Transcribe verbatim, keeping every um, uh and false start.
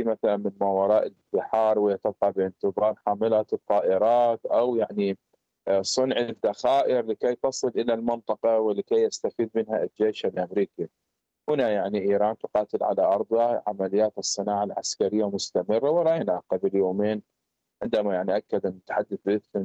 مثلًا من ما وراء البحار وهي تطلع بانتظام حاملات الطائرات أو يعني آآ صنع الذخائر لكي تصل إلى المنطقة ولكي يستفيد منها الجيش الأمريكي. هنا يعني إيران تقاتل على أرضها، عمليات الصناعة العسكرية مستمرة، ورأينا قبل يومين عندما يعني أكد المتحدث باسم